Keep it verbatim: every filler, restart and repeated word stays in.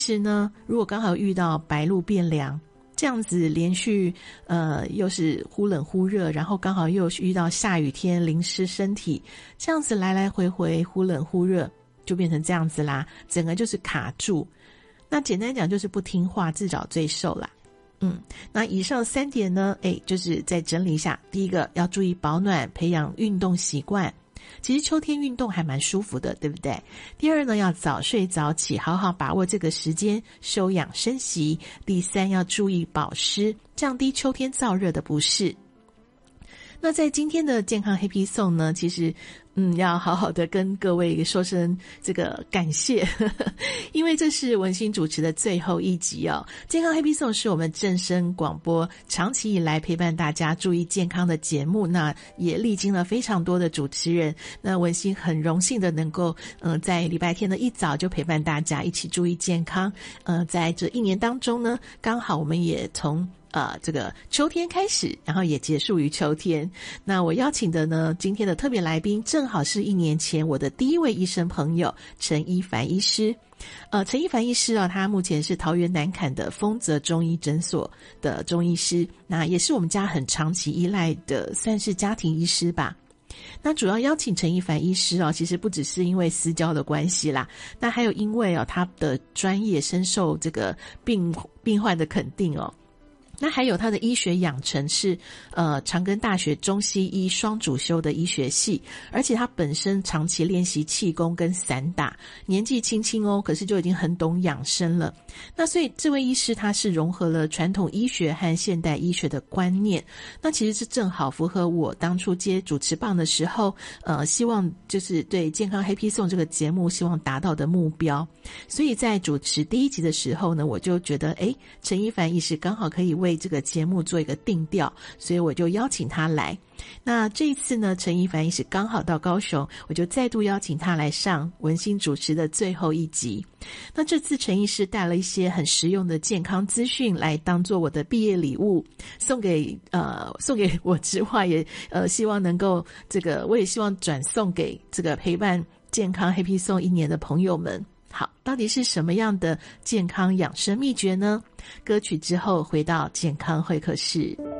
其实呢，如果刚好遇到白露变凉，这样子连续呃又是忽冷忽热，然后刚好又遇到下雨天淋湿身体，这样子来来回回忽冷忽热，就变成这样子啦，整个就是卡住。那简单讲就是不听话，自找罪受啦。嗯，那以上三点呢，诶，就是再整理一下。第一个要注意保暖，培养运动习惯。其实秋天运动还蛮舒服的，对不对？第二呢，要早睡早起，好好把握这个时间休养生息。第三，要注意保湿，降低秋天燥热的不适。那在今天的健康黑皮颂呢，其实嗯，要好好的跟各位说声这个感谢，呵呵，因为这是文心主持的最后一集哦。健康黑皮颂是我们正声广播长期以来陪伴大家注意健康的节目，那也历经了非常多的主持人，那文心很荣幸的能够嗯、呃，在礼拜天的一早就陪伴大家一起注意健康。呃，在这一年当中呢，刚好我们也从呃，这个秋天开始，然后也结束于秋天。那我邀请的呢，今天的特别来宾正好是一年前我的第一位医生朋友陈一凡医师。呃，陈一凡医师啊，他目前是桃园南崁的丰泽中医诊所的中医师，那也是我们家很长期依赖的，算是家庭医师吧。那主要邀请陈一凡医师哦，其实不只是因为私交的关系啦，那还有因为哦，他的专业深受这个病病患的肯定哦。那还有他的医学养成是呃长庚大学中西医双主修的医学系，而且他本身长期练习气功跟散打，年纪轻轻哦，可是就已经很懂养生了。那所以这位医师他是融合了传统医学和现代医学的观念，那其实是正好符合我当初接主持棒的时候呃希望就是对健康黑皮颂这个节目希望达到的目标。所以在主持第一集的时候呢，我就觉得诶陈一凡医师刚好可以为这个节目做一个定调，所以我就邀请他来。那这一次呢，陈一凡医师刚好到高雄，我就再度邀请他来上文心主持的最后一集。那这次陈医师带了一些很实用的健康资讯来当做我的毕业礼物，送给呃送给我之外，也呃希望能够这个我也希望转送给这个陪伴健康黑皮颂一年的朋友们。好，到底是什么样的健康养生秘诀呢？歌曲之后回到健康会客室。